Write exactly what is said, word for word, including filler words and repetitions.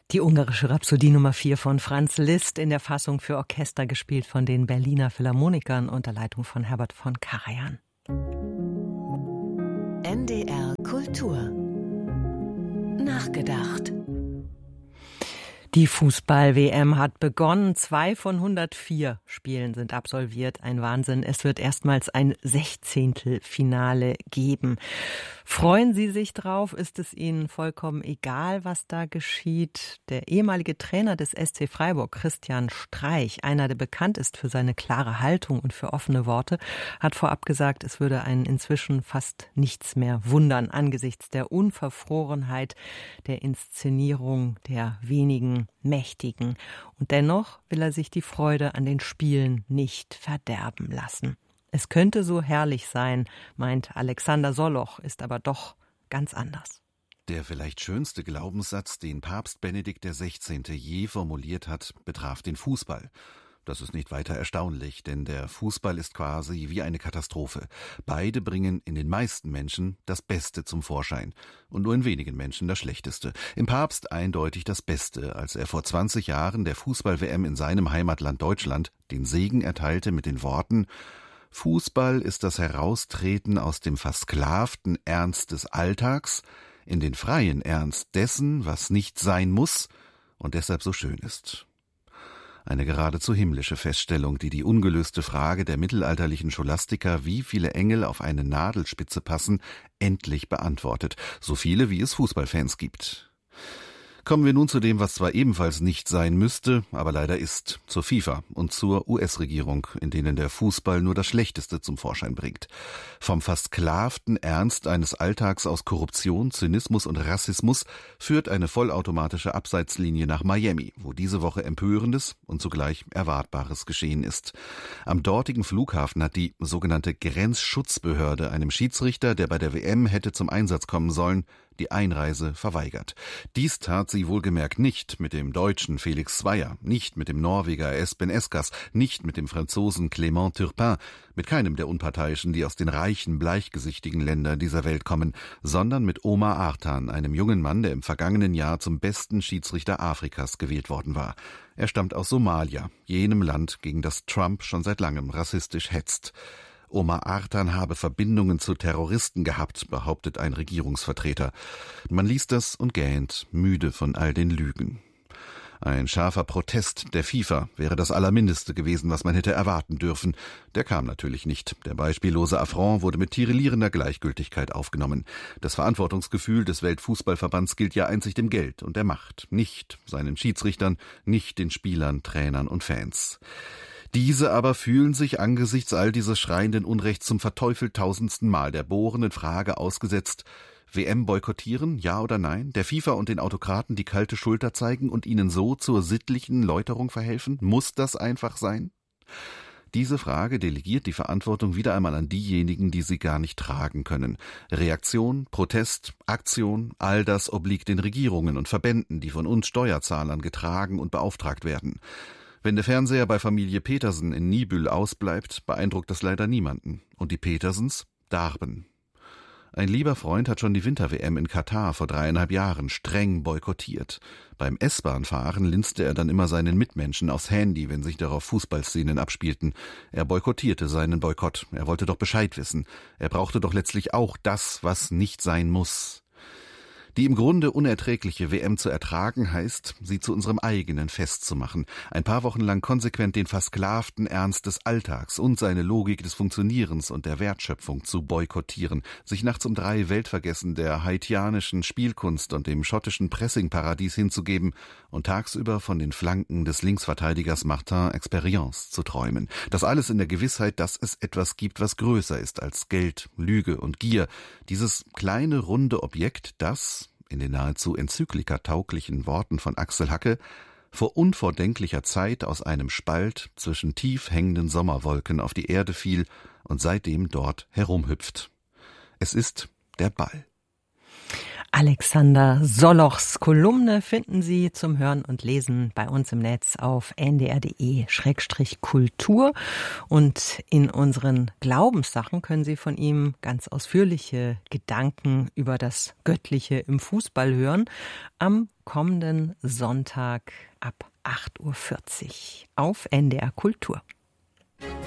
Die ungarische Rhapsodie Nummer vier von Franz Liszt, in der Fassung für Orchester, gespielt von den Berliner Philharmonikern unter Leitung von Herbert von Karajan. N D R Kultur nachgedacht. Die Fußball-W M hat begonnen. Zwei von hundertvier Spielen sind absolviert. Ein Wahnsinn. Es wird erstmals ein Sechzehntelfinale geben. Freuen Sie sich drauf? Ist es Ihnen vollkommen egal, was da geschieht? Der ehemalige Trainer des S C Freiburg, Christian Streich, einer, der bekannt ist für seine klare Haltung und für offene Worte, hat vorab gesagt, es würde einen inzwischen fast nichts mehr wundern angesichts der Unverfrorenheit der Inszenierung der wenigen Mächtigen. Und dennoch will er sich die Freude an den Spielen nicht verderben lassen. Es könnte so herrlich sein, meint Alexander Soloch, ist aber doch ganz anders. Der vielleicht schönste Glaubenssatz, den Papst Benedikt der Sechzehnte je formuliert hat, betraf den Fußball. Das ist nicht weiter erstaunlich, denn der Fußball ist quasi wie eine Katastrophe. Beide bringen in den meisten Menschen das Beste zum Vorschein und nur in wenigen Menschen das Schlechteste. Im Papst eindeutig das Beste, als er vor zwanzig Jahren der Fußball-W M in seinem Heimatland Deutschland den Segen erteilte mit den Worten: Fußball ist das Heraustreten aus dem versklavten Ernst des Alltags in den freien Ernst dessen, was nicht sein muss und deshalb so schön ist. Eine geradezu himmlische Feststellung, die die ungelöste Frage der mittelalterlichen Scholastiker, wie viele Engel auf eine Nadelspitze passen, endlich beantwortet. So viele, wie es Fußballfans gibt. Kommen wir nun zu dem, was zwar ebenfalls nicht sein müsste, aber leider ist, zur FIFA und zur U S-Regierung, in denen der Fußball nur das Schlechteste zum Vorschein bringt. Vom versklavten Ernst eines Alltags aus Korruption, Zynismus und Rassismus führt eine vollautomatische Abseitslinie nach Miami, wo diese Woche Empörendes und zugleich Erwartbares geschehen ist. Am dortigen Flughafen hat die sogenannte Grenzschutzbehörde einem Schiedsrichter, der bei der W M hätte zum Einsatz kommen sollen, die Einreise verweigert. Dies tat sie wohlgemerkt nicht mit dem Deutschen Felix Zweier, nicht mit dem Norweger Espen Eskas, nicht mit dem Franzosen Clément Turpin, mit keinem der Unparteiischen, die aus den reichen, bleichgesichtigen Ländern dieser Welt kommen, sondern mit Omar Artan, einem jungen Mann, der im vergangenen Jahr zum besten Schiedsrichter Afrikas gewählt worden war. Er stammt aus Somalia, jenem Land, gegen das Trump schon seit langem rassistisch hetzt. Omar Artan habe Verbindungen zu Terroristen gehabt, behauptet ein Regierungsvertreter. Man liest das und gähnt, müde von all den Lügen. Ein scharfer Protest der FIFA wäre das Allermindeste gewesen, was man hätte erwarten dürfen. Der kam natürlich nicht. Der beispiellose Affront wurde mit tirillierender Gleichgültigkeit aufgenommen. Das Verantwortungsgefühl des Weltfußballverbands gilt ja einzig dem Geld und der Macht, nicht seinen Schiedsrichtern, nicht den Spielern, Trainern und Fans. Diese aber fühlen sich angesichts all dieses schreienden Unrechts zum verteufeltausendsten Mal der bohrenden Frage ausgesetzt: W M boykottieren, ja oder nein? Der FIFA und den Autokraten die kalte Schulter zeigen und ihnen so zur sittlichen Läuterung verhelfen? Muss das einfach sein? Diese Frage delegiert die Verantwortung wieder einmal an diejenigen, die sie gar nicht tragen können. Reaktion, Protest, Aktion, all das obliegt den Regierungen und Verbänden, die von uns Steuerzahlern getragen und beauftragt werden. Wenn der Fernseher bei Familie Petersen in Niebüll ausbleibt, beeindruckt das leider niemanden. Und die Petersens darben. Ein lieber Freund hat schon die Winter-W M in Katar vor dreieinhalb Jahren streng boykottiert. Beim S-Bahn-Fahren linste er dann immer seinen Mitmenschen aufs Handy, wenn sich darauf Fußballszenen abspielten. Er boykottierte seinen Boykott. Er wollte doch Bescheid wissen. Er brauchte doch letztlich auch das, was nicht sein muss. Die im Grunde unerträgliche W M zu ertragen heißt, sie zu unserem eigenen Fest zu machen. Ein paar Wochen lang konsequent den versklavten Ernst des Alltags und seine Logik des Funktionierens und der Wertschöpfung zu boykottieren. Sich nachts um drei Weltvergessen der haitianischen Spielkunst und dem schottischen Pressingparadies hinzugeben und tagsüber von den Flanken des Linksverteidigers Martin Experience zu träumen. Das alles in der Gewissheit, dass es etwas gibt, was größer ist als Geld, Lüge und Gier. Dieses kleine, runde Objekt, das, in den nahezu enzyklika-tauglichen Worten von Axel Hacke, vor unvordenklicher Zeit aus einem Spalt zwischen tief hängenden Sommerwolken auf die Erde fiel und seitdem dort herumhüpft. Es ist der Ball. Alexander Solochs Kolumne finden Sie zum Hören und Lesen bei uns im Netz auf n d r punkt d e Schrägstrich Kultur. Und in unseren Glaubenssachen können Sie von ihm ganz ausführliche Gedanken über das Göttliche im Fußball hören. Am kommenden Sonntag ab acht Uhr vierzig auf N D R Kultur.